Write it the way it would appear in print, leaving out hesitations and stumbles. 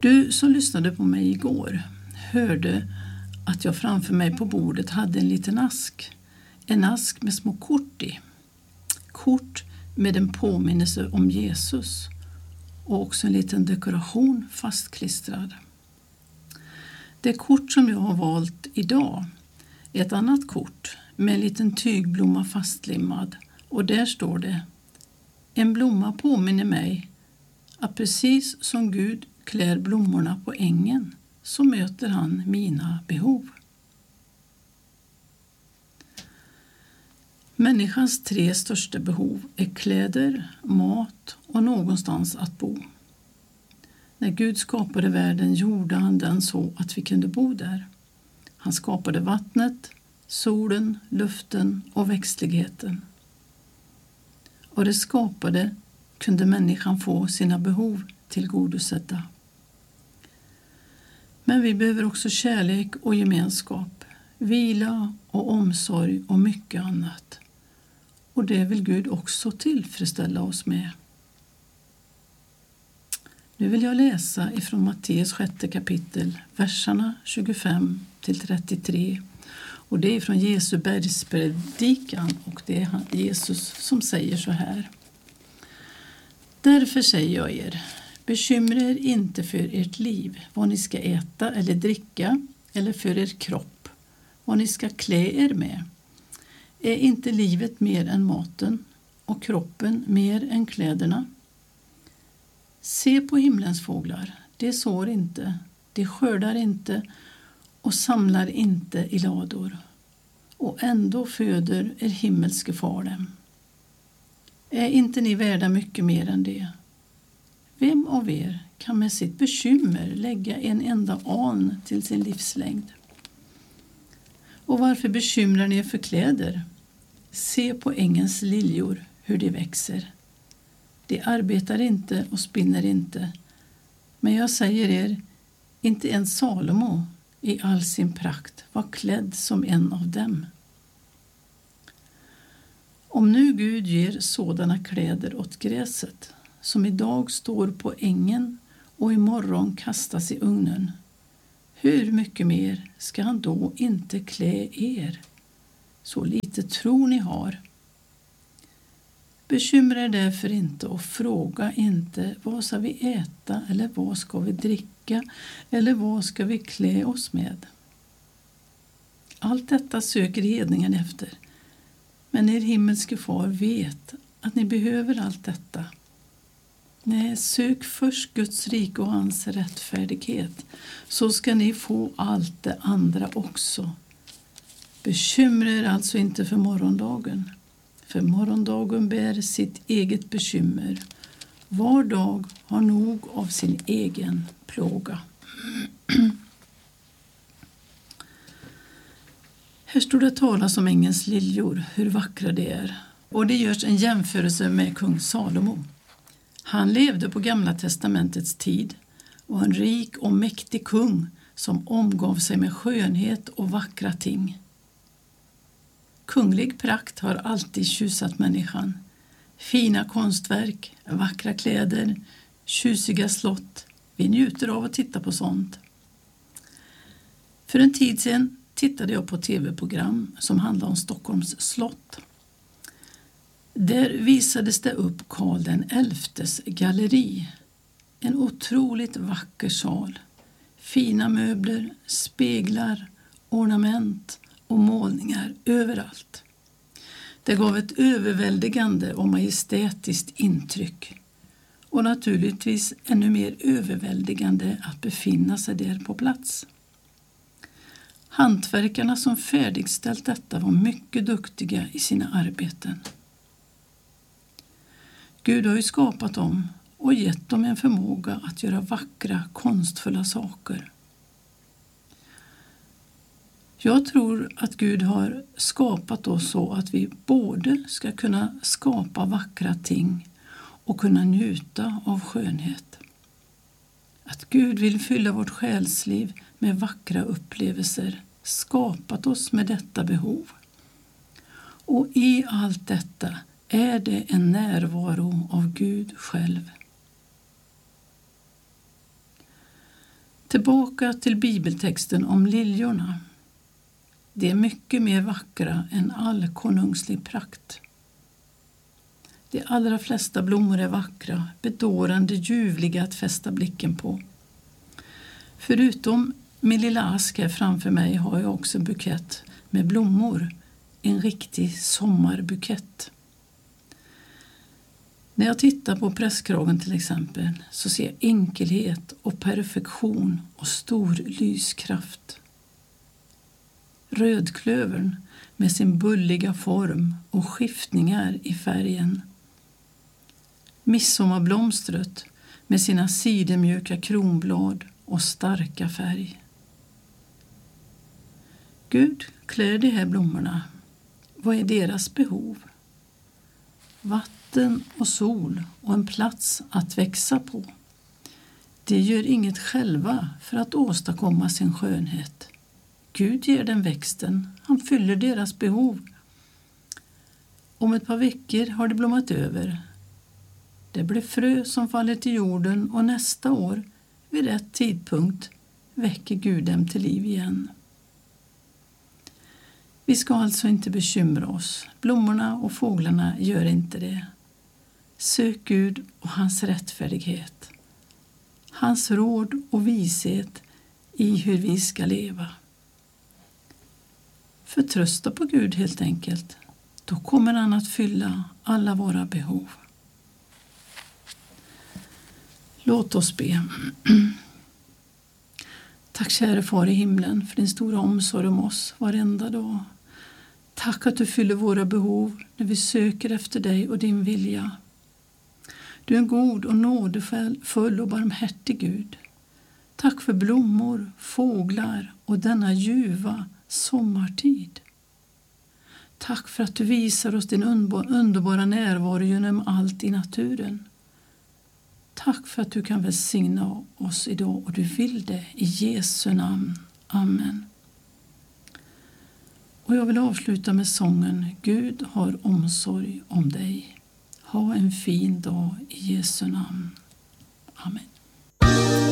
Du som lyssnade på mig igår hörde att jag framför mig på bordet hade en liten ask. En ask med små kort i. Kort med en påminnelse om Jesus och också en liten dekoration fastklistrad. Det kort som jag har valt idag är ett annat kort med en liten tygblomma fastlimmad och där står det: en blomma påminner mig att precis som Gud klär blommorna på ängen så möter han mina behov. Människans 3 största behov är kläder, mat och någonstans att bo. När Gud skapade världen gjorde han den så att vi kunde bo där. Han skapade vattnet, solen, luften och växtligheten. Och det skapade kunde människan få sina behov tillgodosedda. Men vi behöver också kärlek och gemenskap, vila och omsorg och mycket annat. Och det vill Gud också tillfredsställa oss med. Nu vill jag läsa ifrån Matteus 6:e kapitel, verserna 25-33. Och det är från Jesu bergspredikan och det är Jesus som säger så här. Därför säger jag er, bekymra er inte för ert liv, vad ni ska äta eller dricka, eller för er kropp, vad ni ska klä er med. Är inte livet mer än maten och kroppen mer än kläderna? Se på himlens fåglar, de sår inte, de skördar inte och samlar inte i lador. Och ändå föder er himmelske far dem. Är inte ni värda mycket mer än det? Vem av er kan med sitt bekymmer lägga en enda an till sin livslängd? Och varför bekymrar ni er för kläder? Se på ängens liljor, hur de växer. De arbetar inte och spinner inte. Men jag säger er, inte ens Salomo i all sin prakt var klädd som en av dem. Om nu Gud ger sådana kläder åt gräset, som idag står på ängen och imorgon kastas i ugnen, hur mycket mer ska han då inte klä er? Så lite tro ni har. Bekymra er därför inte och fråga inte vad ska vi äta eller vad ska vi dricka eller vad ska vi klä oss med. Allt detta söker hedningen efter, men er himmelske far vet att ni behöver allt detta. Nej, sök först Guds rike och hans rättfärdighet, så ska ni få allt det andra också. Bekymra er alltså inte för morgondagen, för morgondagen bär sitt eget bekymmer. Var dag har nog av sin egen plåga. Här står det talas om ängens liljor, hur vackra de är. Och det görs en jämförelse med kung Salomo. Han levde på Gamla testamentets tid och en rik och mäktig kung som omgav sig med skönhet och vackra ting. Kunglig prakt har alltid tjusat människan. Fina konstverk, vackra kläder, tjusiga slott. Vi njuter av att titta på sånt. För en tid sedan tittade jag på tv-program som handlar om Stockholms slott. Där visades det upp Karl XI:s galleri. En otroligt vacker sal. Fina möbler, speglar, ornament och målningar överallt. Det gav ett överväldigande och majestätiskt intryck. Och naturligtvis ännu mer överväldigande att befinna sig där på plats. Hantverkarna som färdigställt detta var mycket duktiga i sina arbeten. Gud har ju skapat dem och gett dem en förmåga att göra vackra, konstfulla saker. Jag tror att Gud har skapat oss så att vi både ska kunna skapa vackra ting och kunna njuta av skönhet. Att Gud vill fylla vårt själsliv med vackra upplevelser, skapat oss med detta behov. Och i allt detta är det en närvaro av Gud själv. Tillbaka till bibeltexten om liljorna. De är mycket mer vackra än all konungslig prakt. De allra flesta blommor är vackra, bedårande, ljuvliga att fästa blicken på. Förutom min lilla ask här framför mig har jag också en bukett med blommor, en riktig sommarbukett. När jag tittar på prästkragen till exempel så ser jag enkelhet och perfektion och stor lyskraft. Rödklövern med sin bulliga form och skiftningar i färgen. Midsommarblomstret med sina sidenmjuka kronblad och starka färg. Gud klär de här blommorna. Vad är deras behov? Vatten och sol och en plats att växa på. De gör inget själva för att åstadkomma sin skönhet. Gud ger den växten, han fyller deras behov. Om ett par veckor har det blommat över. Det blir frö som faller till jorden och nästa år, vid rätt tidpunkt, väcker Gud dem till liv igen. Vi ska alltså inte bekymra oss. Blommorna och fåglarna gör inte det. Sök Gud och hans rättfärdighet. Hans råd och vishet i hur vi ska leva. Förtrösta på Gud helt enkelt. Då kommer han att fylla alla våra behov. Låt oss be. Tack kära far i himlen för din stora omsorg om oss varenda dag. Tack att du fyller våra behov när vi söker efter dig och din vilja. Du är en god och nådefull och barmhärtig Gud. Tack för blommor, fåglar och denna ljuva sommartid. Tack för att du visar oss din underbara närvaro genom allt i naturen. Tack för att du kan välsigna oss idag och du vill det i Jesu namn. Amen. Och jag vill avsluta med sången Gud har omsorg om dig. Ha en fin dag i Jesu namn. Amen.